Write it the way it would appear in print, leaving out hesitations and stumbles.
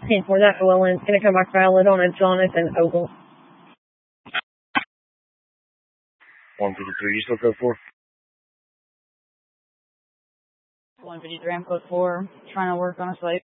10-4, that's Llewellyn. It's going to come back valid on a Jonathan Ogle. 153, you still code 4? 153, I'm code 4. Trying to work on a site.